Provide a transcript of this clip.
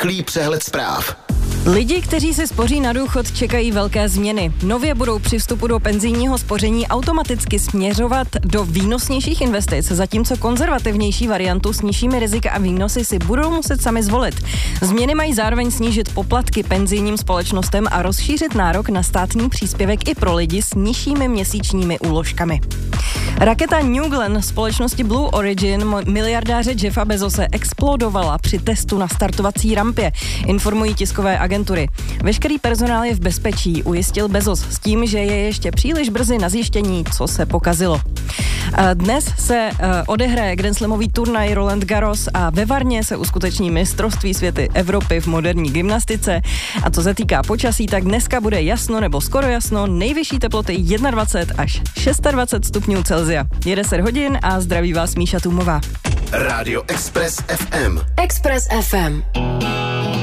Rychlý přehled zpráv. Lidi, kteří si spoří na důchod, čekají velké změny. Nově budou při vstupu do penzijního spoření automaticky směřovat do výnosnějších investic, zatímco konzervativnější variantu s nižšími rizika a výnosy si budou muset sami zvolit. Změny mají zároveň snížit poplatky penzijním společnostem a rozšířit nárok na státní příspěvek i pro lidi s nižšími měsíčními úložkami. Raketa New Glenn společnosti Blue Origin miliardáře Jeffa Bezose explodovala při testu na startovací rampě, informují tiskové agentury. Veškerý personál je v bezpečí, ujistil Bezos s tím, že je ještě příliš brzy na zjištění, co se pokazilo. Dnes se odehraje Grand Slamový turnaj Roland Garros a ve Varně se uskuteční mistrovství světy Evropy v moderní gymnastice. A co se týká počasí, tak dneska bude jasno nebo skoro jasno, nejvyšší teploty 21 až 26 stupňů Celsia. Je 10 hodin a zdraví vás Míša Tůmová. Rádio Express FM. Express FM.